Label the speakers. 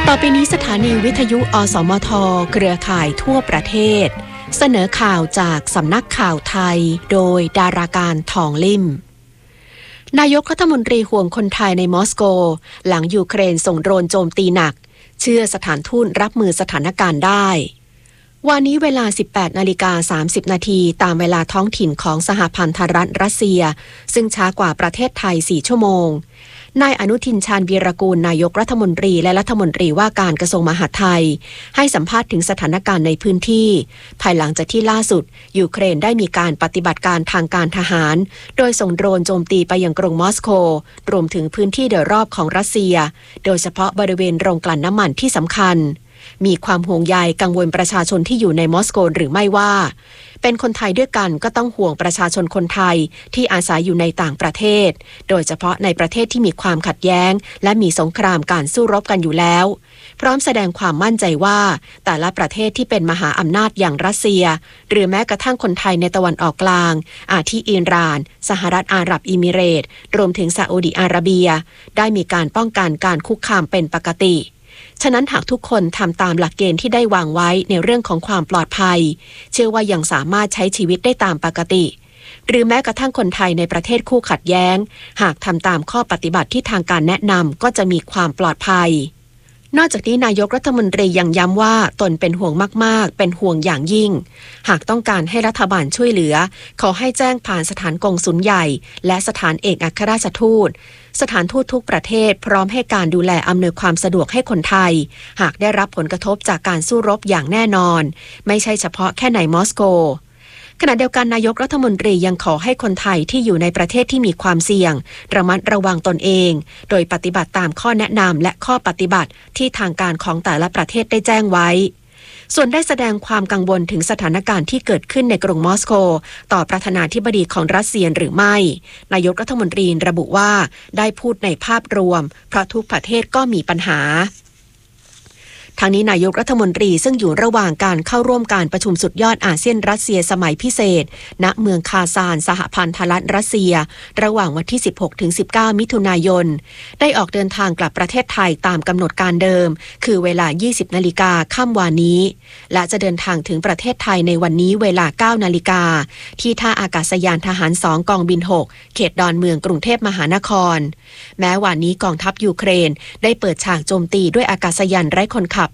Speaker 1: ต่อไปนี้สถานีวิทยุอสมทเครือข่ายทั่วประเทศเสนอข่าวจากสำนักข่าวไทยโดยดาราการทองลิ่มนายกรัฐมนตรีห่วงคนไทยในมอสโกหลังยูเครนส่งโดรนโจมตีหนักเชื่อสถานทูตรับมือสถานการณ์ได้วันนี้เวลา 18:30 นาทีตามเวลาท้องถิ่นของสหพันธรัฐรัสเซียซึ่งช้ากว่าประเทศไทย4ชั่วโมงนายอนุทินชาญวีรกูลนายกรัฐมนตรีและรัฐมนตรีว่าการกระทรวงมหาดไทยให้สัมภาษณ์ถึงสถานการณ์ในพื้นที่ภายหลังจากที่ล่าสุดยูเครนได้มีการปฏิบัติการทางการทหารโดยส่งโดรนโจมตีไปยังกรุงมอสโกรวมถึงพื้นที่โดยรอบของรัสเซียโดยเฉพาะบริเวณโรงกลั่นน้ำมันที่สำคัญมีความห่วงใยกังวลประชาชนที่อยู่ในมอสโกหรือไม่ว่าเป็นคนไทยด้วยกันก็ต้องห่วงประชาชนคนไทยที่อาศัยอยู่ในต่างประเทศโดยเฉพาะในประเทศที่มีความขัดแย้งและมีสงครามการสู้รบกันอยู่แล้วพร้อมแสดงความมั่นใจว่าแต่ละประเทศที่เป็นมหาอำนาจอย่างรัสเซียหรือแม้กระทั่งคนไทยในตะวันออกกลางอาทิอิหร่านสหรัฐอาหรับเอมิเรตส์รวมถึงซาอุดิอาระเบียได้มีการป้องกันการคุกคามเป็นปกติฉะนั้นหากทุกคนทำตามหลักเกณฑ์ที่ได้วางไว้ในเรื่องของความปลอดภัยเชื่อว่ายังสามารถใช้ชีวิตได้ตามปกติหรือแม้กระทั่งคนไทยในประเทศคู่ขัดแย้งหากทำตามข้อปฏิบัติที่ทางการแนะนำก็จะมีความปลอดภัยนอกจากนี้นายกรัฐมนตรียังย้ำว่าตนเป็นห่วงมากๆเป็นห่วงอย่างยิ่งหากต้องการให้รัฐบาลช่วยเหลือขอให้แจ้งผ่านสถานกงสุลใหญ่และสถานเอกอัครราชทูตสถานทูตทุกประเทศพร้อมให้การดูแลอำนวยความสะดวกให้คนไทยหากได้รับผลกระทบจากการสู้รบอย่างแน่นอนไม่ใช่เฉพาะแค่ในมอสโกขณะเดียวกันนายกรัฐมนตรียังขอให้คนไทยที่อยู่ในประเทศที่มีความเสี่ยงระมัดระวังตนเองโดยปฏิบัติตามข้อแนะนำและข้อปฏิบัติที่ทางการของแต่ละประเทศได้แจ้งไว้ส่วนได้แสดงความกังวลถึงสถานการณ์ที่เกิดขึ้นในกรุงมอสโกต่อประธานาธิบดีของรัสเซียหรือไม่นายกรัฐมนตรีระบุว่าได้พูดในภาพรวมเพราะทุกประเทศก็มีปัญหาทางนี้นายกรัฐมนตรีซึ่งอยู่ระหว่างการเข้าร่วมการประชุมสุดยอดอาเซียนรัสเซียสมัยพิเศษณเมืองคาซานสหพันธรัฐรัสเซียระหว่างวันที่ 16-19 มิถุนายนได้ออกเดินทางกลับประเทศไทยตามกำหนดการเดิมคือเวลา 20 นาฬิกาค่ำวานนี้และจะเดินทางถึงประเทศไทยในวันนี้เวลา 9 นาฬิกาที่ท่าอากาศยานทหาร 2 กองบิน 6 เขตดอนเมืองกรุงเทพมหานครแม้วันนี้กองทัพยูเครนได้เปิดฉากโจมตีด้วยอากาศยานไร้คนขับ